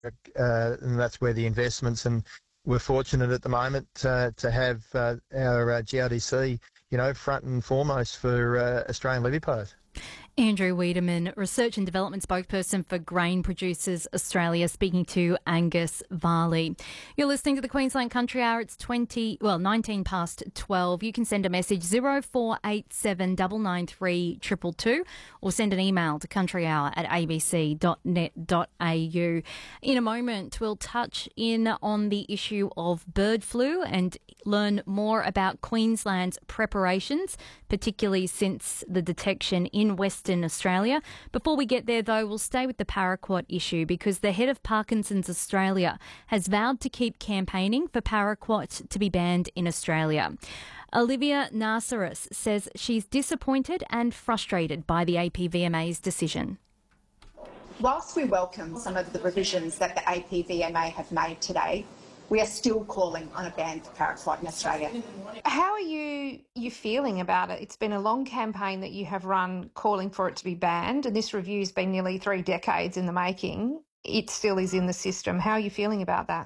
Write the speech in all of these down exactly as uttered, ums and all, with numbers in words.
uh, and that's where the investments, and we're fortunate at the moment uh, to have uh, our uh, G R D C, you know, front and foremost for uh, Australian levy payers. Andrew Wiedemann, Research and Development Spokesperson for Grain Producers Australia, speaking to Angus Varley. You're listening to the Queensland Country Hour. It's twenty, well, nineteen past twelve. You can send a message zero four eight seven nine nine three two two two or send an email to countryhour at a b c dot net dot a u. In a moment, we'll touch in on the issue of bird flu and learn more about Queensland's preparations, particularly since the detection in Western Australia. Before we get there, though, we'll stay with the paraquat issue because the head of Parkinson's Australia has vowed to keep campaigning for paraquat to be banned in Australia. Olivia Narceris says she's disappointed and frustrated by the A P V M A's decision. Whilst we welcome some of the revisions that the A P V M A have made today, we are still calling on a ban for paraquat in Australia. How are you you feeling about it? It's been a long campaign that you have run calling for it to be banned, and this review's been nearly three decades in the making. It still is in the system. How are you feeling about that?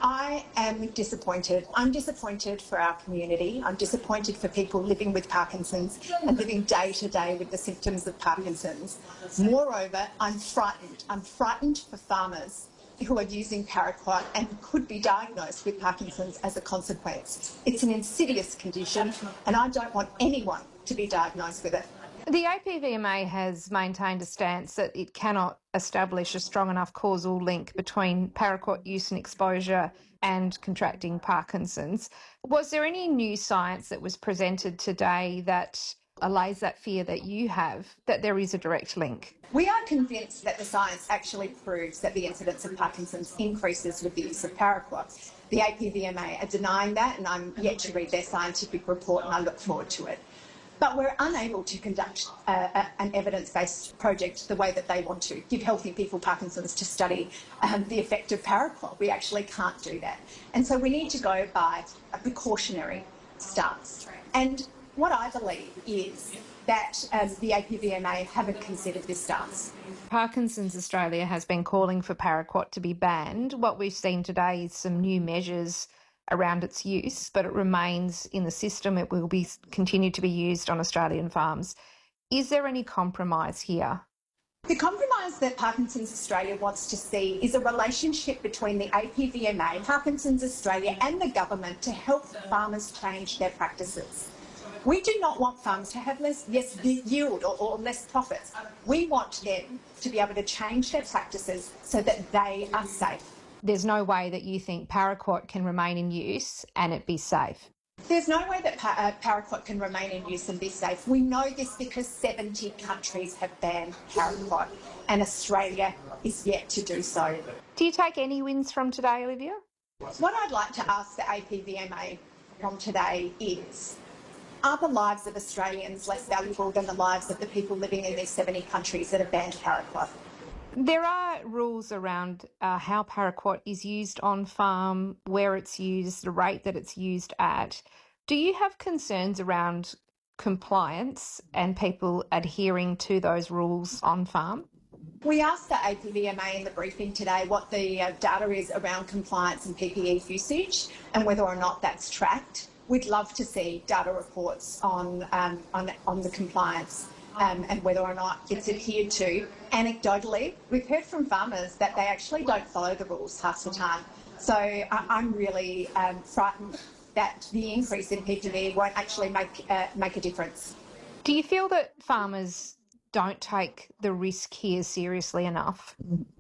I am disappointed. I'm disappointed for our community. I'm disappointed for people living with Parkinson's and living day to day with the symptoms of Parkinson's. Moreover, I'm frightened. I'm frightened for farmers who are using paraquat and could be diagnosed with Parkinson's as a consequence. It's an insidious condition and I don't want anyone to be diagnosed with it. The A P V M A has maintained a stance that it cannot establish a strong enough causal link between paraquat use and exposure and contracting Parkinson's. Was there any new science that was presented today that allays that fear that you have, that there is a direct link? We are convinced that the science actually proves that the incidence of Parkinson's increases with the use of paraquat. The A P V M A are denying that, and I'm yet to read their scientific report, and I look forward to it. But we're unable to conduct uh, a, an evidence-based project the way that they want to, give healthy people Parkinson's to study um, the effect of paraquat. We actually can't do that. And so we need to go by a precautionary stance. And what I believe is that um, the A P V M A haven't considered this stance. Parkinson's Australia has been calling for paraquat to be banned. What we've seen today is some new measures around its use, but it remains in the system. It will be continue to be used on Australian farms. Is there any compromise here? The compromise that Parkinson's Australia wants to see is a relationship between the A P V M A, Parkinson's Australia and the government to help farmers change their practices. We do not want farms to have less yes, yield or, or less profits. We want them to be able to change their practices so that they are safe. There's no way that you think paraquat can remain in use and it be safe? There's no way that pa- uh, paraquat can remain in use and be safe. We know this because seventy countries have banned paraquat and Australia is yet to do so. Do you take any wins from today, Olivia? What I'd like to ask the A P V M A from today is, are the lives of Australians less valuable than the lives of the people living in these seventy countries that have banned paraquat? There are rules around uh, how paraquat is used on farm, where it's used, the rate that it's used at. Do you have concerns around compliance and people adhering to those rules on farm? We asked the A P V M A in the briefing today what the uh, data is around compliance and P P E usage and whether or not that's tracked. We'd love to see data reports on um, on, on the compliance. Um, and whether or not it's adhered to. Anecdotally, we've heard from farmers that they actually don't follow the rules half the time. So I, I'm really um, frightened that the increase in P P E won't actually make uh, make a difference. Do you feel that farmers don't take the risk here seriously enough?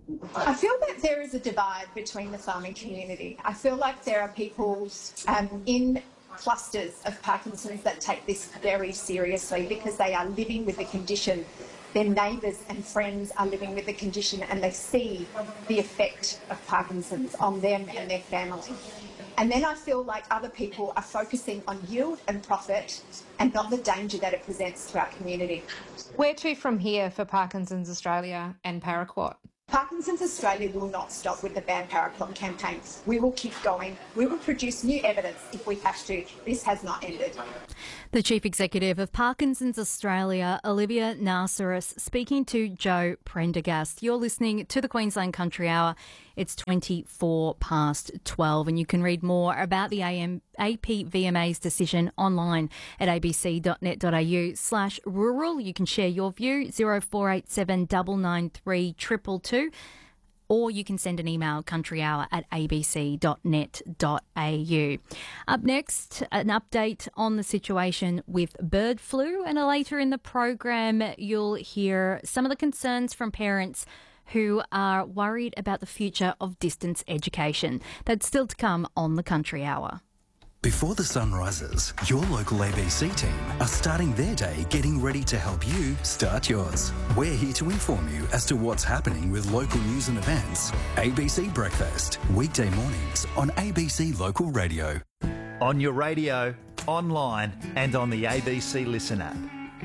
I feel that there is a divide between the farming community. I feel like there are people um, in clusters of Parkinson's that take this very seriously because they are living with the condition. Their neighbours and friends are living with the condition and they see the effect of Parkinson's on them and their family. And then I feel like other people are focusing on yield and profit and not the danger that it presents to our community. Where to from here for Parkinson's Australia and paraquat? Parkinson's Australia will not stop with the Ban Paraquat campaign. We will keep going. We will produce new evidence if we have to. This has not ended. The Chief Executive of Parkinson's Australia, Olivia Narceris, speaking to Joe Prendergast. You're listening to the Queensland Country Hour. It's twenty-four past twelve, and you can read more about the A P V M A's decision online at abc.net.au slash rural. You can share your view, zero four eight seven nine nine three two two two. Or you can send an email, countryhour at abc dot net dot a u. Up next, an update on the situation with bird flu. And later in the program, you'll hear some of the concerns from parents who are worried about the future of distance education. That's still to come on the Country Hour. Before the sun rises, your local A B C team are starting their day getting ready to help you start yours. We're here to inform you as to what's happening with local news and events. A B C Breakfast, weekday mornings on A B C Local Radio. On your radio, online and on the A B C Listen app.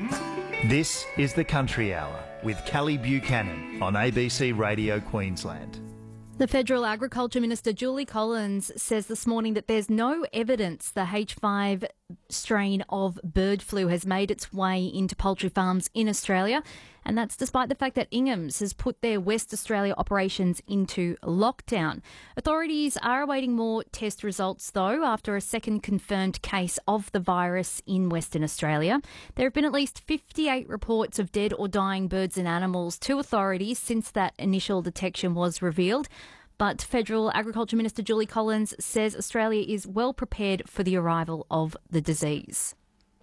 This is the Country Hour with Callie Buchanan on A B C Radio Queensland. The Federal Agriculture Minister Julie Collins says this morning that there's no evidence the H five strain of bird flu has made its way into poultry farms in Australia, and that's despite the fact that Ingham's has put their West Australia operations into lockdown. Authorities are awaiting more test results, though, after a second confirmed case of the virus in Western Australia. There have been at least fifty-eight reports of dead or dying birds and animals to authorities since that initial detection was revealed. But Federal Agriculture Minister Julie Collins says Australia is well prepared for the arrival of the disease.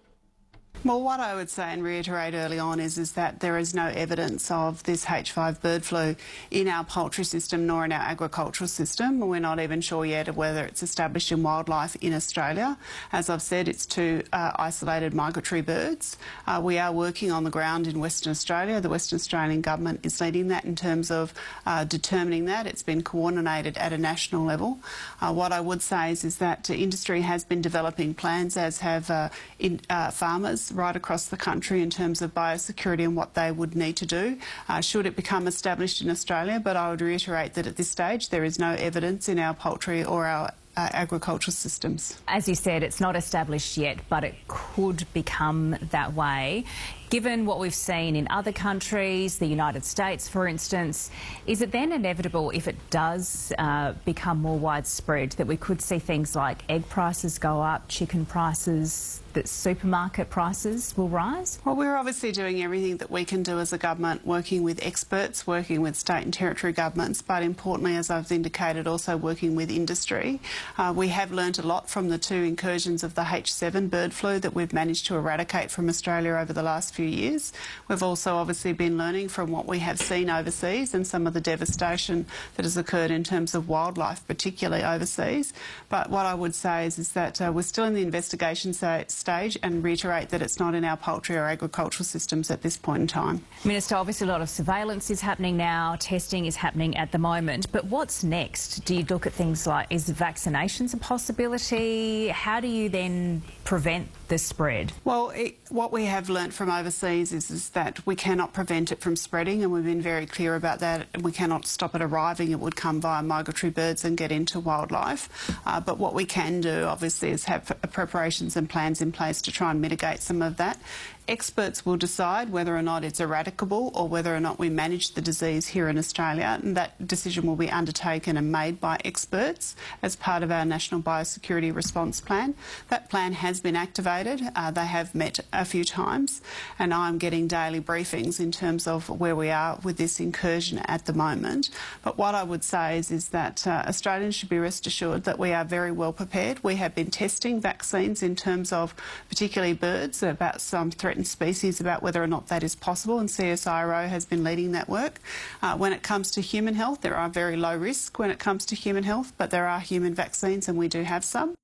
Well, what I would say and reiterate early on is, is that there is no evidence of this H five bird flu in our poultry system nor in our agricultural system. We're not even sure yet of whether it's established in wildlife in Australia. As I've said, it's two uh, isolated migratory birds. Uh, we are working on the ground in Western Australia. The Western Australian Government is leading that in terms of uh, determining that. It's been coordinated at a national level. Uh, what I would say is, is that uh, industry has been developing plans, as have uh, in, uh, farmers right across the country in terms of biosecurity and what they would need to do uh, should it become established in Australia. But I would reiterate that at this stage there is no evidence in our poultry or our uh, agricultural systems. As you said, it's not established yet, but it could become that way. Given what we've seen in other countries, the United States, for instance, is it then inevitable, if it does uh, become more widespread, that we could see things like egg prices go up, chicken prices, that supermarket prices will rise? Well, we're obviously doing everything that we can do as a government, working with experts, working with state and territory governments, but importantly, as I've indicated, also working with industry. Uh, we have learnt a lot from the two incursions of the H seven bird flu that we've managed to eradicate from Australia over the last few years. We've also obviously been learning from what we have seen overseas and some of the devastation that has occurred in terms of wildlife, particularly overseas. But what I would say is, is that uh, we're still in the investigation stage and reiterate that it's not in our poultry or agricultural systems at this point in time. Minister, obviously a lot of surveillance is happening now, testing is happening at the moment, but what's next? Do you look at things like, is vaccinations a possibility? How do you then prevent the spread? Well, it, what we have learnt from overseas is, is that we cannot prevent it from spreading, and we've been very clear about that. We cannot stop it arriving. It would come via migratory birds and get into wildlife. Uh, but what we can do, obviously, is have preparations and plans in place to try and mitigate some of that. Experts will decide whether or not it's eradicable or whether or not we manage the disease here in Australia, and that decision will be undertaken and made by experts as part of our National Biosecurity Response Plan. That plan has been activated. Uh, they have met a few times, and I'm getting daily briefings in terms of where we are with this incursion at the moment. But what I would say is, is that uh, Australians should be rest assured that we are very well prepared. We have been testing vaccines in terms of particularly birds about some threats species, about whether or not that is possible, and C S I R O has been leading that work. Uh, when it comes to human health, there are very low risk when it comes to human health, but there are human vaccines and we do have some.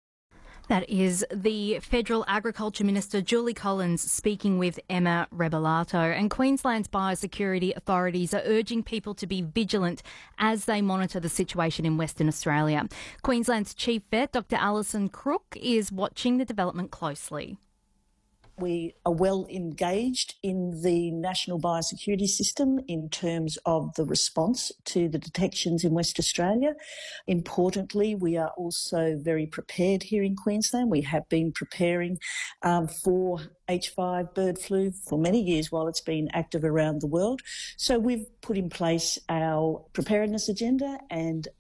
That is the Federal Agriculture Minister Julie Collins speaking with Emma Rebellato. And Queensland's biosecurity authorities are urging people to be vigilant as they monitor the situation in Western Australia. Queensland's Chief Vet, Doctor Alison Crook, is watching the development closely. We are well engaged in the national biosecurity system in terms of the response to the detections in West Australia. Importantly, we are also very prepared here in Queensland. We have been preparing um, for H five bird flu for many years while it's been active around the world. So we've put in place our preparedness agenda and